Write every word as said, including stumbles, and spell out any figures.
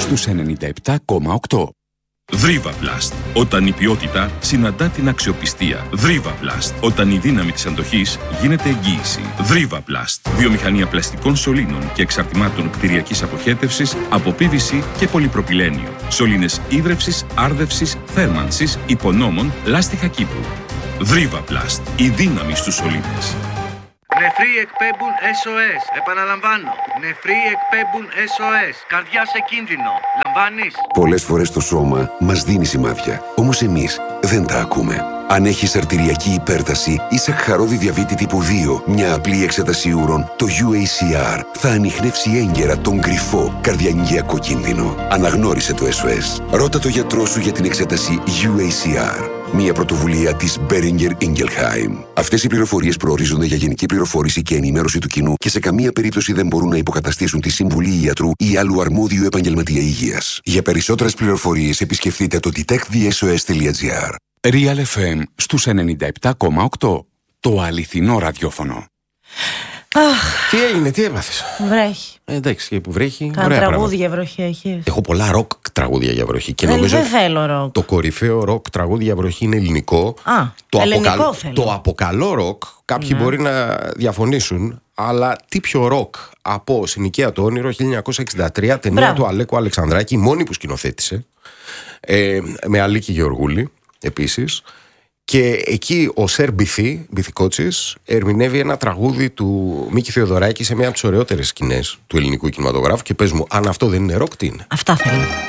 στους ενενήντα επτά κόμμα οκτώ. Δρίβαπλαστ. Όταν η ποιότητα συναντά την αξιοπιστία. Δρίβαπλαστ. Όταν η δύναμη της αντοχής γίνεται εγγύηση. Δρίβαπλαστ. Βιομηχανία πλαστικών σωλήνων και εξαρτημάτων κτηριακής αποχέτευσης από πι βι σι και πολυπροπυλένιο. Σωλήνες ίδρευσης, άρδευσης, θέρμανσης, υπονόμων, λάστιχα κήπου. Δρίβαπλαστ. Η δύναμη στους σωλήνες. Νεφροί εκπέμπουν ες ο ες. Επαναλαμβάνω. Νεφροί εκπέμπουν ες ο ες. Καρδιά σε κίνδυνο. Λαμβάνεις? Πολλές φορές το σώμα μας δίνει σημάδια. Όμως εμείς δεν τα ακούμε. Αν έχεις αρτηριακή υπέρταση ή σακχαρώδη διαβήτη τύπου δύο, μια απλή εξέταση ούρων, το γιου έι σι αρ θα ανιχνεύσει έγκαιρα τον κρυφό καρδιαγγειακό κίνδυνο. Αναγνώρισε το ες ο ες. Ρώτα το γιατρό σου για την εξέταση γιου έι σι αρ. Μια πρωτοβουλία της Boehringer Ingelheim. Αυτές οι πληροφορίες προορίζονται για γενική πληροφόρηση και ενημέρωση του κοινού και σε καμία περίπτωση δεν μπορούν να υποκαταστήσουν τη συμβουλή ιατρού ή άλλου αρμόδιου επαγγελματία υγείας. Για περισσότερες πληροφορίες επισκεφτείτε το detect the s o s dot g r. Real εφ εμ στους ενενήντα επτά κόμμα οκτώ. Το αληθινό ραδιόφωνο. Αχ. Τι έγινε, τι έπαθες? Βρέχει. Ε, εντάξει, και που βρέχει. Κάνα ωραία τραγούδια πράγματα. βροχή έχει. Έχω πολλά ροκ τραγούδια για βροχή. Και δεν, νομίζω δεν θέλω ροκ. το κορυφαίο ροκ τραγούδι για βροχή είναι ελληνικό. Α, το ελληνικό αποκαλ... θέλω. Το αποκαλώ ροκ. Κάποιοι ναι. μπορεί να διαφωνήσουν. Αλλά τι πιο ροκ από Συνοικία το όνειρο χίλια εννιακόσια εξήντα τρία, ταινία Μπράβο. του Αλέκου Αλεξανδράκη, η μόνη που σκηνοθέτησε. Ε, με Αλίκη Γεωργούλη επίσης. Και εκεί ο Σερ Μπιθή, Μπιθικότσης, ερμηνεύει ένα τραγούδι του Μίκη Θεοδωράκη σε μια από τις ωραιότερες σκηνές του ελληνικού κινηματογράφου. Και πες μου, αν αυτό δεν είναι ροκ, τι είναι? Αυτά θέλω.